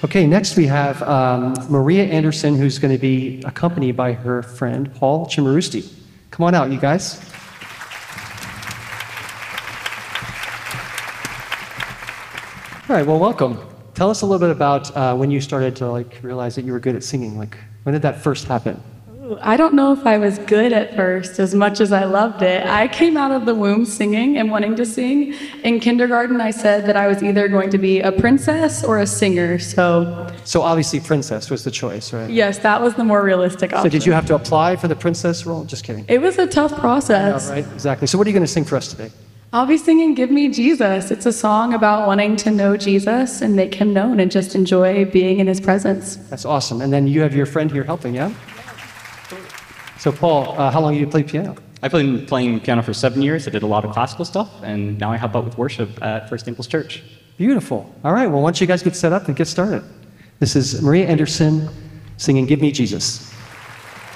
Okay, next we have Maria Anderson, who's going to be accompanied by her friend, Paul Chimarusti. Come on out, you guys. All right, well, welcome. Tell us a little bit about when you started to realize that you were good at singing. When did that first happen? I don't know if I was good at first as much as I loved it. I came out of the womb singing and wanting to sing. In kindergarten, I said that I was either going to be a princess or a singer, so Obviously princess was the choice, right? yes, that was the more realistic option. So did you have to apply for the princess role? Just kidding. It was a tough process. Yeah, right, exactly. So what are you going to sing for us today? I'll be singing Give Me Jesus. It's a song about wanting to know Jesus and make him known and just enjoy being in his presence. That's awesome. And then you have your friend here helping, yeah? So Paul, how long have you played piano? I've been playing piano for 7 years. I did a lot of classical stuff, and now I help out with worship at First Naples Church. Beautiful. All right, well, why don't you guys get set up and get started? This is Maria Anderson singing Give Me Jesus.